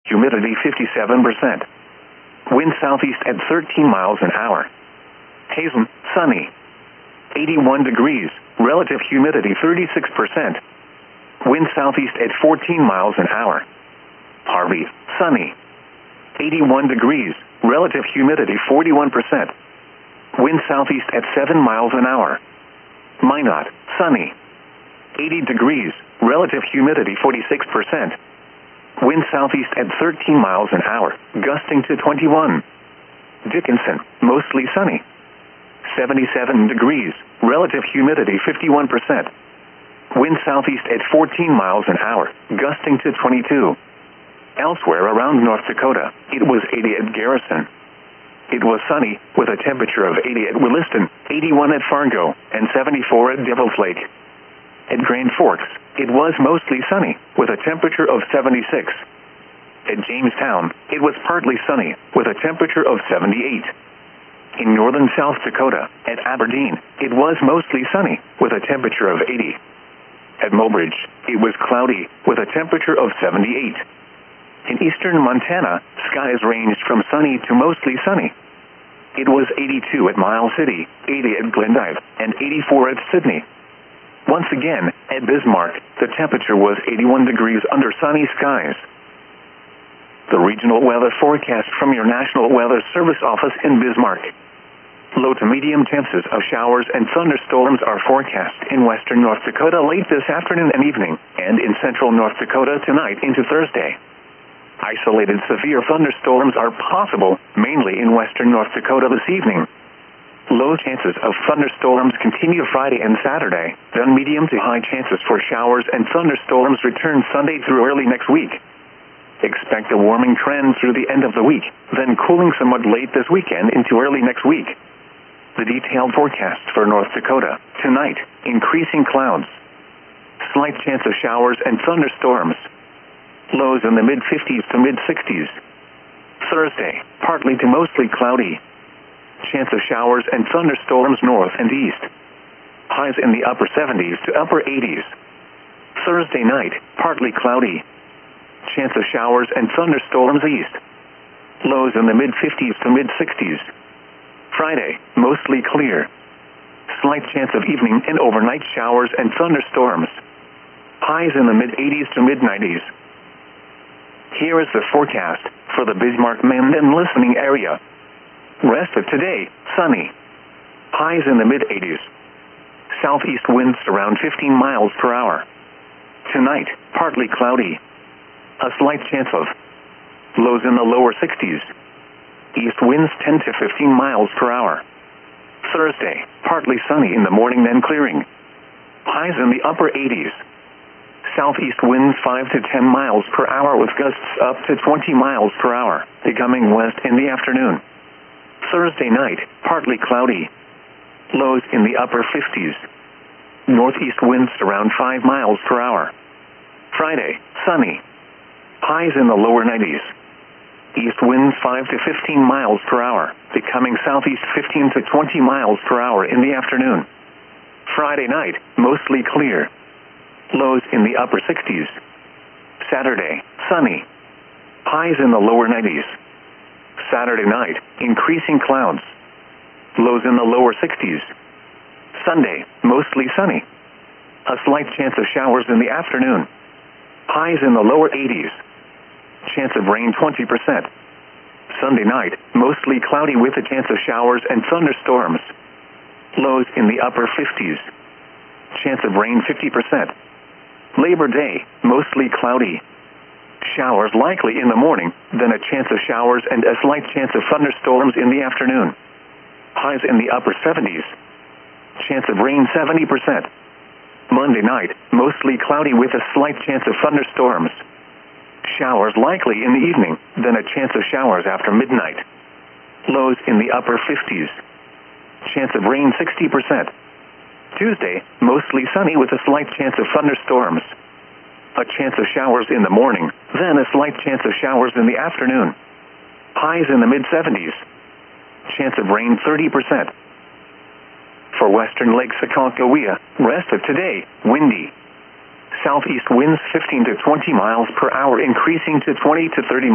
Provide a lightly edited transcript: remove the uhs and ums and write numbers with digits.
Humidity 57%. Wind southeast at 13 miles an hour. Hazen, sunny. 81 degrees. Relative humidity 36%. Wind southeast at 14 miles an hour. Harvey, sunny. 81 degrees. Relative humidity 41%. Wind southeast at 7 miles an hour. Minot, sunny. 80 degrees. Relative humidity 46%. Wind southeast at 13 miles an hour, gusting to 21. Dickinson, mostly sunny. 77 degrees. Relative humidity 51%. Wind southeast at 14 miles an hour, gusting to 22. Elsewhere around North Dakota, it was 80 at Garrison. It was sunny, with a temperature of 80 at Williston, 81 at Fargo, and 74 at Devil's Lake. At Grand Forks, it was mostly sunny, with a temperature of 76. At Jamestown, it was partly sunny, with a temperature of 78. In northern South Dakota, at Aberdeen, it was mostly sunny, with a temperature of 80. At Mobridge, it was cloudy, with a temperature of 78. In eastern Montana, skies ranged from sunny to mostly sunny. It was 82 at Miles City, 80 at Glendive, and 84 at Sydney. Once again, at Bismarck, the temperature was 81 degrees under sunny skies. The regional weather forecast from your National Weather Service office in Bismarck. Low to medium chances of showers and thunderstorms are forecast in western North Dakota late this afternoon and evening, and in central North Dakota tonight into Thursday. Isolated severe thunderstorms are possible, mainly in western North Dakota this evening. Low chances of thunderstorms continue Friday and Saturday, then medium to high chances for showers and thunderstorms return Sunday through early next week. Expect a warming trend through the end of the week, then cooling somewhat late this weekend into early next week. The detailed forecast for North Dakota. Tonight, increasing clouds. Slight chance of showers and thunderstorms. Lows in the mid-50s to mid-60s. Thursday, partly to mostly cloudy. Chance of showers and thunderstorms north and east. Highs in the upper 70s to upper 80s. Thursday night, partly cloudy. Chance of showers and thunderstorms east. Lows in the mid-50s to mid-60s. Friday, mostly clear. Slight chance of evening and overnight showers and thunderstorms. Highs in the mid-80s to mid-90s. Here is the forecast for the Bismarck-Mandan listening area. Rest of today, sunny. Highs in the mid-80s. Southeast winds around 15 miles per hour. Tonight, partly cloudy. A slight chance of lows in the lower 60s. East winds 10 to 15 miles per hour. Thursday, partly sunny in the morning then clearing. Highs in the upper 80s. Southeast winds 5 to 10 miles per hour with gusts up to 20 miles per hour, becoming west in the afternoon. Thursday night, partly cloudy. Lows in the upper 50s. Northeast winds around 5 miles per hour. Friday, sunny. Highs in the lower 90s. East winds 5 to 15 miles per hour, becoming southeast 15 to 20 miles per hour in the afternoon. Friday night, mostly clear. Lows in the upper 60s. Saturday, sunny. Highs in the lower 90s. Saturday night, increasing clouds. Lows in the lower 60s. Sunday, mostly sunny. A slight chance of showers in the afternoon. Highs in the lower 80s. Chance of rain 20%. Sunday night, mostly cloudy with a chance of showers and thunderstorms. Lows in the upper 50s. Chance of rain 50%. Labor Day, mostly cloudy. Showers likely in the morning, then a chance of showers and a slight chance of thunderstorms in the afternoon. Highs in the upper 70s. Chance of rain 70%. Monday night, mostly cloudy with a slight chance of thunderstorms. Showers likely in the evening, then a chance of showers after midnight. Lows in the upper 50s. Chance of rain 60%. Tuesday, mostly sunny with a slight chance of thunderstorms. A chance of showers in the morning, then a slight chance of showers in the afternoon. Highs in the mid-70s. Chance of rain 30%. For western Lake Aconcagua, rest of today, windy. Southeast winds 15 to 20 miles per hour increasing to 20 to 30